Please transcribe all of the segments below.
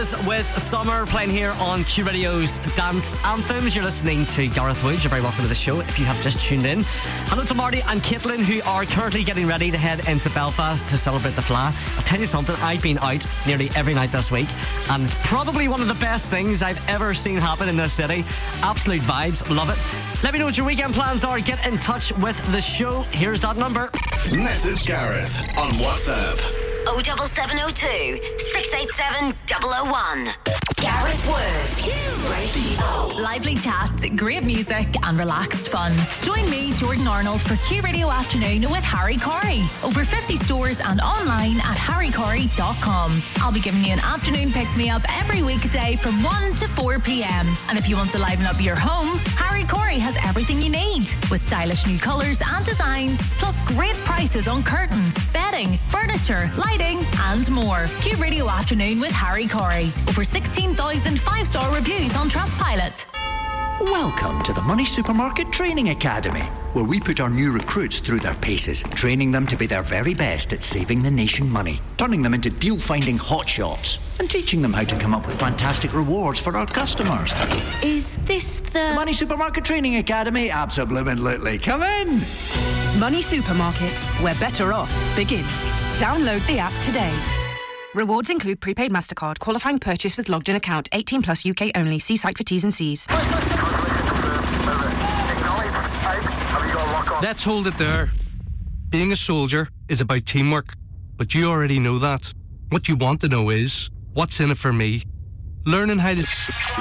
Gorillaz with Summer playing here on Q Radio's Dance Anthems. You're listening to Gareth Wood. You're very welcome to the show if you have just tuned in. Hello to Marty and Caitlin, who are currently getting ready to head into Belfast to celebrate the Fleadh. I'll tell you something, I've been out nearly every night this week, and it's probably one of the best things I've ever seen happen in this city. Absolute vibes, love it. Let me know what your weekend plans are. Get in touch with the show. Here's that number. Message Gareth on WhatsApp. 07702 687 001. Gareth Wood. Q Radio. Lively chat, great music and relaxed fun. Join me, Jordan Arnold, for Q Radio Afternoon with Harry Corey. Over 50 stores and online at harrycorey.com. I'll be giving you an afternoon pick-me-up every weekday from 1 to 4 p.m. And if you want to liven up your home, Harry Corey has everything you need, with stylish new colours and designs, plus great prices on curtains, bedding, furniture, lighting and more. Q Radio Afternoon with Harry Corey. Over 16,000 5-star reviews on Trustpilot. Welcome to the Money Supermarket Training Academy, where we put our new recruits through their paces, training them to be their very best at saving the nation money, turning them into deal-finding hotshots, and teaching them how to come up with fantastic rewards for our customers. Is this the Money Supermarket Training Academy? Absolutely. Come in! Money Supermarket, where better off begins. Download the app today. Rewards include prepaid MasterCard, qualifying purchase with logged in account, 18 plus UK only. See site for T's and C's. Let's hold it there. Being a soldier is about teamwork, but you already know that. What you want to know is, what's in it for me? Learning how to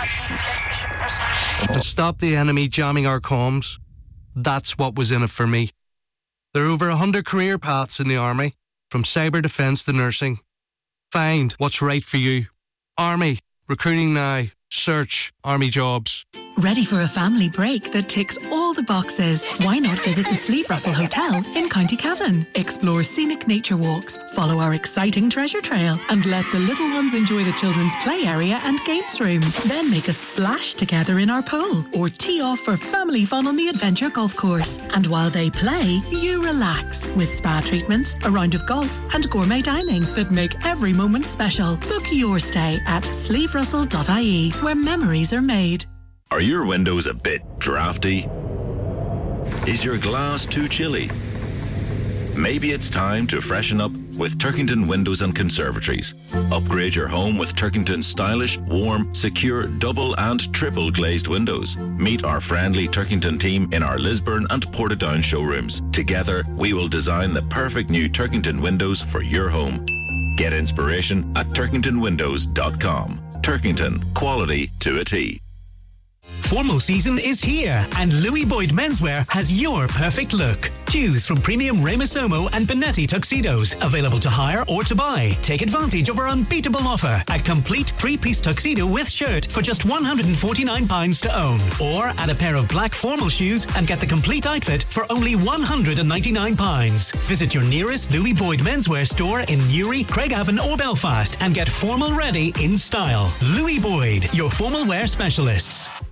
and stop the enemy jamming our comms. That's what was in it for me. There are over 100 career paths in the Army, from cyber defence to nursing. Find what's right for you. Army, recruiting now. Search Army jobs. Ready for a family break that ticks all the boxes? Why not visit the Sleeve Russell Hotel in County Cavan? Explore scenic nature walks, follow our exciting treasure trail, and let the little ones enjoy the children's play area and games room. Then make a splash together in our pool, or tee off for family fun on the Adventure Golf Course. And while they play, you relax with spa treatments, a round of golf, and gourmet dining that make every moment special. Book your stay at sleeverussell.ie, where memories are made. Are your windows a bit drafty? Is your glass too chilly? Maybe it's time to freshen up with Turkington Windows and Conservatories. Upgrade your home with Turkington's stylish, warm, secure, double and triple glazed windows. Meet our friendly Turkington team in our Lisburn and Portadown showrooms. Together, we will design the perfect new Turkington windows for your home. Get inspiration at turkingtonwindows.com. Turkington, quality to a T. Formal season is here, and Louis Boyd Menswear has your perfect look. Choose from premium Rey-Masomo and Benetti tuxedos, available to hire or to buy. Take advantage of our unbeatable offer: a complete three-piece tuxedo with shirt for just £149 to own. Or add a pair of black formal shoes and get the complete outfit for only £199. Visit your nearest Louis Boyd Menswear store in Newry, Craigavon or Belfast and get formal ready in style. Louis Boyd, your formal wear specialists.